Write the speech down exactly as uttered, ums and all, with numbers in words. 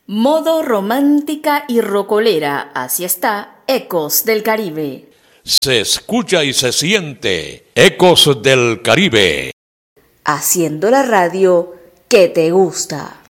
Modo romántica y rocolera, así está Ecos del Caribe. Se escucha y se siente Ecos del Caribe. Haciendo la radio que te gusta.